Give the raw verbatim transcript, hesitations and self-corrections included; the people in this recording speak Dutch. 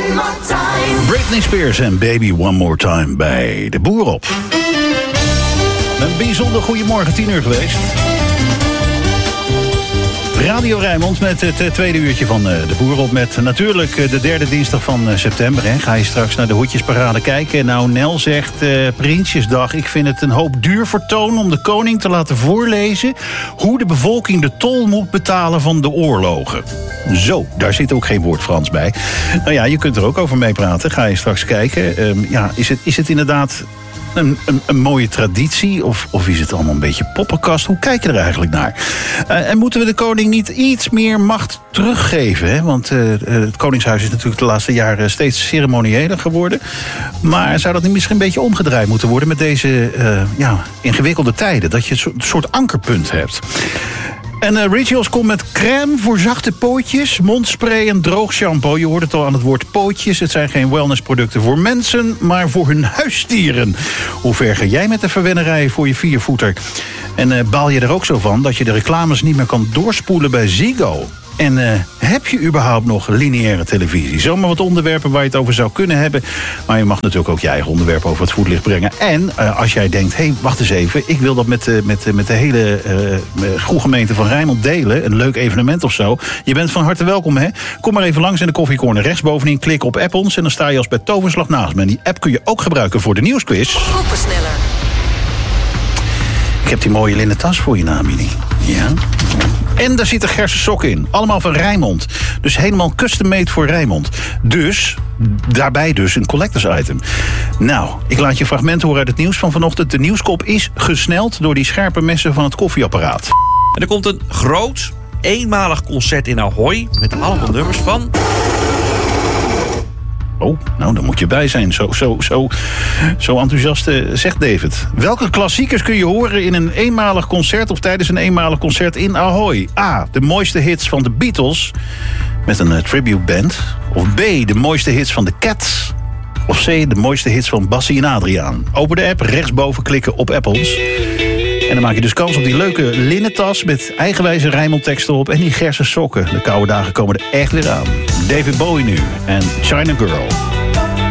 one more time. Britney Spears en Baby One More Time bij De Boer op. Een bijzonder goedemorgen, tien uur geweest. Radio Rijnmond met het tweede uurtje van De Boer op. Met natuurlijk de derde dinsdag van september. Hè. Ga je straks naar de hoedjesparade kijken. Nou, Nel zegt, uh, Prinsjesdag, ik vind het een hoop duur vertoon om de koning te laten voorlezen hoe de bevolking de tol moet betalen van de oorlogen. Zo, daar zit ook geen woord Frans bij. Nou ja, je kunt er ook over meepraten. Ga je straks kijken. Um, ja, is het, is het inderdaad Een, een, een mooie traditie? Of, of is het allemaal een beetje poppenkast? Hoe kijk je er eigenlijk naar? Uh, en moeten we de koning niet iets meer macht teruggeven? Hè? Want uh, het Koningshuis is natuurlijk de laatste jaren steeds ceremonieeler geworden. Maar zou dat niet misschien een beetje omgedraaid moeten worden met deze uh, ja, ingewikkelde tijden? Dat je een soort ankerpunt hebt. En uh, Rituals komt met crème voor zachte pootjes, mondspray en droog shampoo. Je hoort het al aan het woord pootjes. Het zijn geen wellnessproducten voor mensen, maar voor hun huisdieren. Hoe ver ga jij met de verwennerij voor je viervoeter? En uh, baal je er ook zo van dat je de reclames niet meer kan doorspoelen bij Ziggo? En uh, heb je überhaupt nog lineaire televisie? Zomaar wat onderwerpen waar je het over zou kunnen hebben. Maar je mag natuurlijk ook je eigen onderwerp over het voetlicht brengen. En uh, als jij denkt, hé, hey, wacht eens even. Ik wil dat met, uh, met, uh, met de hele uh, goede gemeente van Rijnmond delen. Een leuk evenement of zo. Je bent van harte welkom, hè? Kom maar even langs in de koffiecorner. Rechtsbovenin, klik op app ons. En dan sta je als bij toverslag naast me. En die app kun je ook gebruiken voor de nieuwsquiz. Groepensneller. Ik heb die mooie linnen tas voor je namiddag. Ja. En daar zitten Gerse sokken in. Allemaal van Rijnmond. Dus helemaal custom-made voor Rijnmond. Dus, daarbij dus een collectors item. Nou, ik laat je een fragment horen uit het nieuws van vanochtend. De nieuwskop is gesneld door die scherpe messen van het koffieapparaat. En er komt een groot, eenmalig concert in Ahoy met allemaal nummers van... Oh, nou, daar moet je bij zijn. Zo, zo, zo, zo enthousiast uh, zegt David. Welke klassiekers kun je horen in een eenmalig concert... of tijdens een eenmalig concert in Ahoy? A, de mooiste hits van de Beatles met een uh, tribute band. Of B, de mooiste hits van de Cats. Of C, de mooiste hits van Bassie en Adriaan. Open de app, rechtsboven klikken op Apples. En dan maak je dus kans op die leuke linnen tas met eigenwijze Rijnmond tekst erop en die Gerse sokken. De koude dagen komen er echt weer aan. David Bowie nu en China Girl.